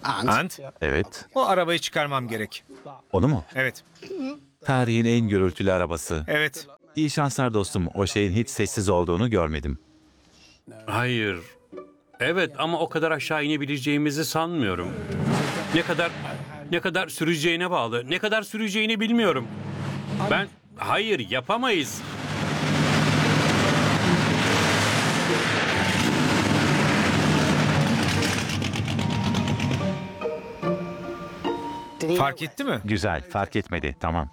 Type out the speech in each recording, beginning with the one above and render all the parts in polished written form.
Ant, Evet. o arabayı çıkarmam gerek. Onu mu? Evet, Tarihin en gürültülü arabası. evet. İyi şanslar dostum. O şeyin hiç sessiz olduğunu görmedim. Hayır. Evet ama o kadar aşağı inebileceğimizi sanmıyorum. Ne kadar süreceğine bağlı. Ne kadar süreceğini bilmiyorum. Hayır, yapamayız. Fark etti mi? Güzel, fark etmedi. Tamam.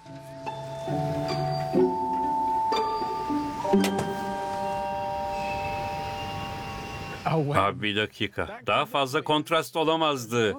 Abi bir dakika. Daha fazla kontrast olamazdı.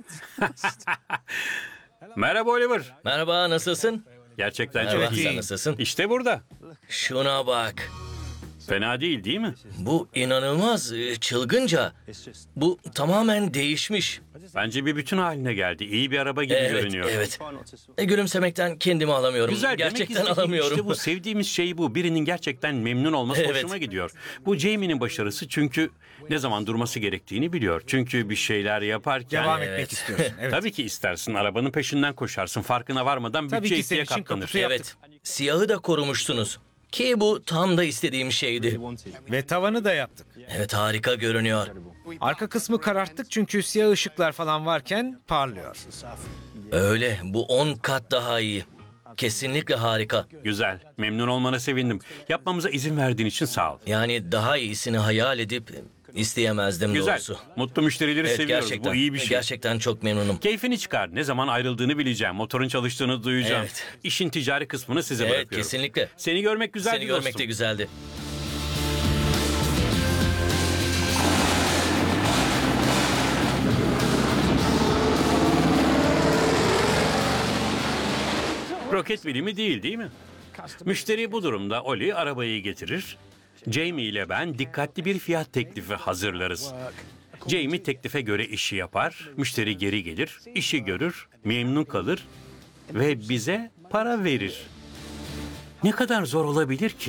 Merhaba Oliver. Merhaba, nasılsın? Gerçekten Merhaba, çok iyi. sen nasılsın? İşte burada. Şuna bak. Fena değil mi? Bu inanılmaz, çılgınca. Bu tamamen değişmiş. Bence bir bütün haline geldi. İyi bir araba gibi Evet, görünüyor. evet. Gülümsemekten kendimi alamıyorum. Güzel. demek Gerçekten istediğim alamıyorum. İşte bu sevdiğimiz şey bu. Birinin gerçekten memnun olması Evet. hoşuma gidiyor. Bu Jamie'nin başarısı çünkü ne zaman durması gerektiğini biliyor. Çünkü bir şeyler yaparken... Devam Evet. etmek istiyorsun. Evet. Tabii ki istersin. Arabanın peşinden koşarsın. Farkına varmadan Tabii bütçe ki senin ikiye için katlanır. kaputu Evet. Siyahı da korumuştunuz. Ki bu tam da istediğim şeydi. Ve tavanı da yaptık. Evet, harika görünüyor. Arka kısmı kararttık çünkü siyah ışıklar falan varken parlıyor. Öyle, bu 10 kat daha iyi. Kesinlikle harika. Güzel. Memnun olmana sevindim. Yapmamıza izin verdiğin için sağ ol. Yani daha iyisini hayal edip isteyemezdim Güzel. doğrusu. Mutlu müşterileri Evet, seviyoruz. gerçekten. Bu iyi bir şey. Gerçekten çok memnunum. Keyfini çıkar. Ne zaman ayrıldığını bileceğim. Motorun çalıştığını duyacağım. Evet. İşin ticari kısmını size Evet, bırakıyorum. kesinlikle. Seni görmek güzeldi Seni görmek dostum. de güzeldi. Roket bilimi değil mi? Müşteri bu durumda Oli arabayı getirir. Jamie ile ben dikkatli bir fiyat teklifi hazırlarız. Jamie teklife göre işi yapar, müşteri geri gelir, işi görür, memnun kalır ve bize para verir. Ne kadar zor olabilir ki?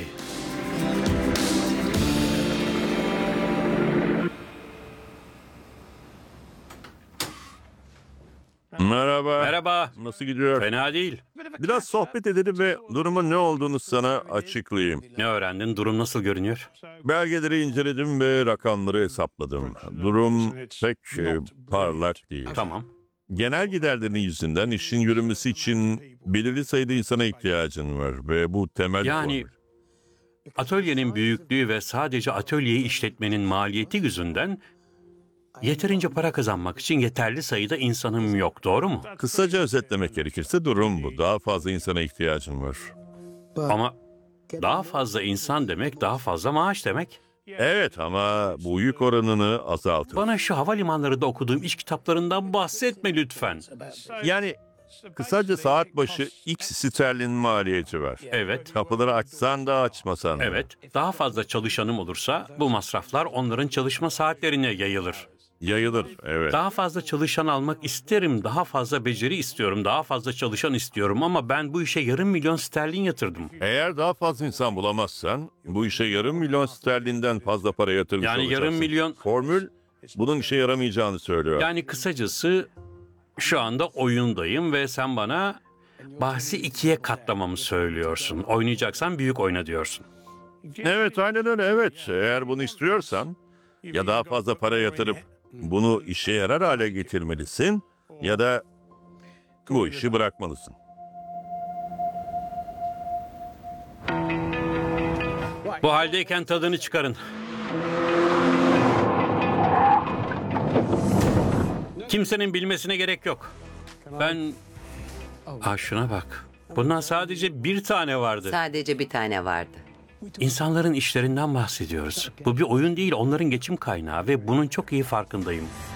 Merhaba. Merhaba, Nasıl gidiyor? fena değil. Biraz sohbet edelim ve durumun ne olduğunu sana açıklayayım. Ne öğrendin, durum nasıl görünüyor? Belgeleri inceledim ve rakamları hesapladım. Durum pek parlak değil. Tamam. Genel giderlerin yüzünden işin yürümesi için belirli sayıda insana ihtiyacın var ve bu temel Yani formül. atölyenin büyüklüğü ve sadece atölyeyi işletmenin maliyeti yüzünden yeterince para kazanmak için yeterli sayıda insanım yok, doğru mu? Kısaca özetlemek gerekirse durum bu. Daha fazla insana ihtiyacın var. Ama daha fazla insan demek daha fazla maaş demek. Evet ama bu yük oranını azaltır. Bana şu havalimanlarında okuduğum iş kitaplarından bahsetme lütfen. Yani kısaca saat başı X sterlin maliyeti var. Evet, Kapıları açsan da açmasan da. evet. Daha fazla çalışanım olursa bu masraflar onların çalışma saatlerine yayılır. Yayılır, evet. Daha fazla çalışan almak isterim, daha fazla beceri istiyorum, daha fazla çalışan istiyorum ama ben bu işe yarım milyon sterlin yatırdım. Eğer daha fazla insan bulamazsan bu işe yarım milyon sterlinden fazla para yatırmış Yani olacaksın. yarım milyon- Formül bunun işe yaramayacağını söylüyor. Yani kısacası şu anda oyundayım ve sen bana bahsi ikiye katlamamı söylüyorsun. Oynayacaksan büyük oyna diyorsun. Evet, aynen öyle, evet. Eğer bunu istiyorsan ya daha fazla para yatırıp bunu işe yarar hale getirmelisin ya da bu işi bırakmalısın. Bu haldeyken tadını çıkarın. Kimsenin bilmesine gerek yok. Şuna bak. Bundan sadece bir tane vardı. Sadece bir tane vardı. İnsanların işlerinden bahsediyoruz. Bu bir oyun değil, onların geçim kaynağı ve bunun çok iyi farkındayım.